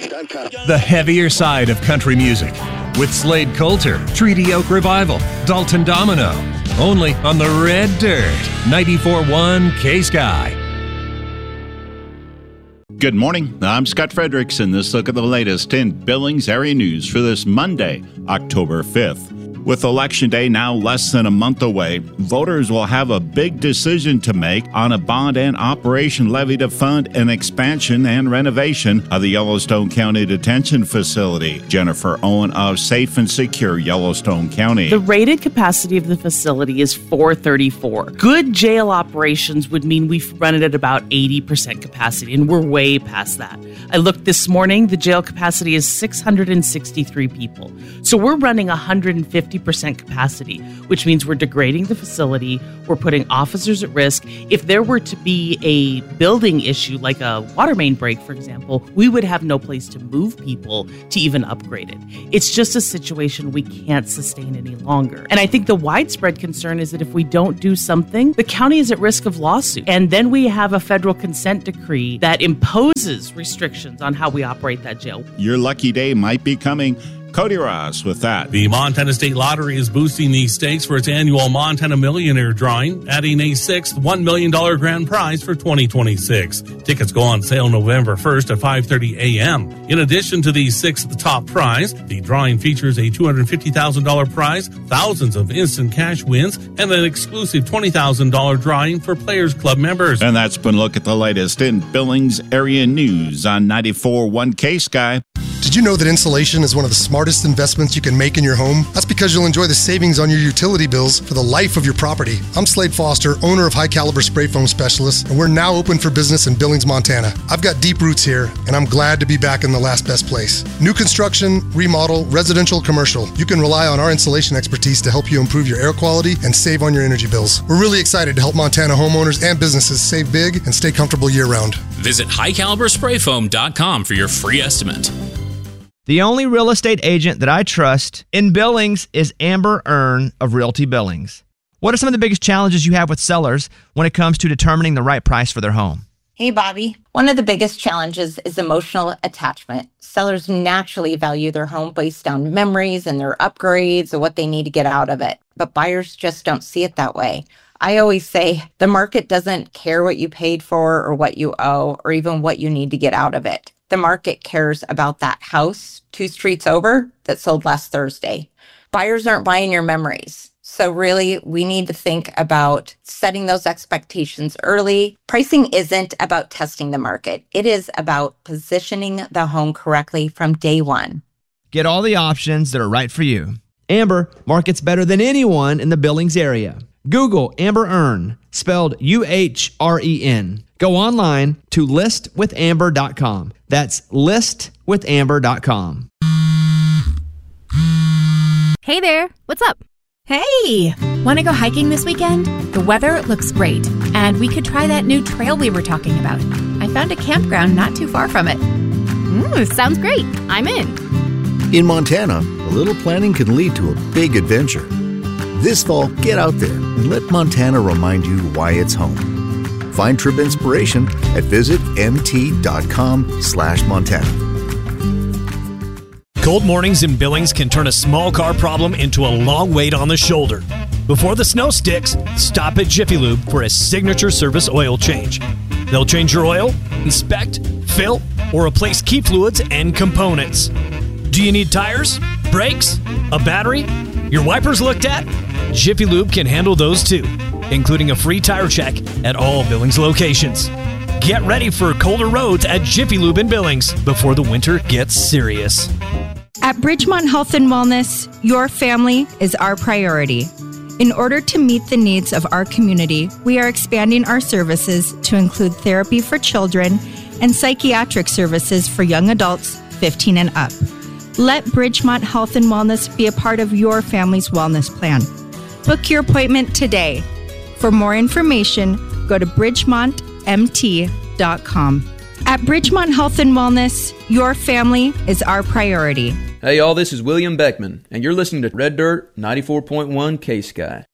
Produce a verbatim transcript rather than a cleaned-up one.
dot com. The heavier side of country music with Slade Coulter, Treaty Oak Revival, Dalton Domino. Only on the Red Dirt, ninety-four point one K-Sky. Good morning. I'm Scott Fredericks, and this look at the latest in Billings area news for this Monday, October fifth. With Election Day now less than a month away, voters will have a big decision to make on a bond and operation levy to fund an expansion and renovation of the Yellowstone County Detention Facility. Jennifer Owen of Safe and Secure Yellowstone County. The rated capacity of the facility is four thirty-four. Good jail operations would mean we run it at about eighty percent capacity, and we're way past that. I looked this morning, the jail capacity is six hundred sixty-three people. So we're running one hundred fifty percent capacity, which means we're degrading the facility, we're putting officers at risk. If there were to be a building issue, like a water main break, for example, we would have no place to move people to even upgrade it. It's just a situation we can't sustain any longer. And I think the widespread concern is that if we don't do something, the county is at risk of lawsuit. And then we have a federal consent decree that imposes restrictions on how we operate that jail. Your lucky day might be coming. Cody Ross with that. The Montana State Lottery is boosting the stakes for its annual Montana Millionaire drawing, adding a sixth one million dollars grand prize for twenty twenty-six. Tickets go on sale November first at five thirty a.m. In addition to the sixth top prize, the drawing features a two hundred fifty thousand dollars prize, thousands of instant cash wins, and an exclusive twenty thousand dollars drawing for Players Club members. And that's been a look at the latest in Billings area news on ninety-four point one K-Sky. Did you know that insulation is one of the smartest investments you can make in your home? That's because you'll enjoy the savings on your utility bills for the life of your property. I'm Slade Foster, owner of High Caliber Spray Foam Specialist, and we're now open for business in Billings, Montana. I've got deep roots here, and I'm glad to be back in the last best place. New construction, remodel, residential, commercial. You can rely on our insulation expertise to help you improve your air quality and save on your energy bills. We're really excited to help Montana homeowners and businesses save big and stay comfortable year-round. Visit high caliber spray foam dot com for your free estimate. The only real estate agent that I trust in Billings is Amber Earn of Realty Billings. What are some of the biggest challenges you have with sellers when it comes to determining the right price for their home? Hey, Bobby. One of the biggest challenges is emotional attachment. Sellers naturally value their home based on memories and their upgrades and what they need to get out of it. But buyers just don't see it that way. I always say the market doesn't care what you paid for or what you owe or even what you need to get out of it. The market cares about that house two streets over that sold last Thursday. Buyers aren't buying your memories. So really, we need to think about setting those expectations early. Pricing isn't about testing the market. It is about positioning the home correctly from day one. Get all the options that are right for you. Amber markets better than anyone in the Billings area. Google Amber Earn, spelled U H R E N. Go online to list with amber dot com. That's list with amber dot com. Hey there, what's up? Hey, want to go hiking this weekend? The weather looks great, and we could try that new trail we were talking about. I found a campground not too far from it. Ooh, sounds great. I'm in. In Montana, a little planning can lead to a big adventure. This fall, get out there and let Montana remind you why it's home. Find trip inspiration at visit mt.com slash Montana. Cold mornings in Billings can turn a small car problem into a long wait on the shoulder. Before the snow sticks, stop at Jiffy Lube for a signature service oil change. They'll change your oil, inspect, fill, or replace key fluids and components. Do you need tires, brakes, a battery, your wipers looked at? Jiffy Lube can handle those too, including a free tire check at all Billings locations. Get ready for colder roads at Jiffy Lube in Billings before the winter gets serious. At Bridgemont Health and Wellness, your family is our priority. In order to meet the needs of our community, we are expanding our services to include therapy for children and psychiatric services for young adults fifteen and up. Let Bridgemont Health and Wellness be a part of your family's wellness plan. Book your appointment today. For more information, go to bridgemont m t dot com. At Bridgemont Health and Wellness, your family is our priority. Hey y'all, this is William Beckman, and you're listening to Red Dirt ninety-four point one K-Sky.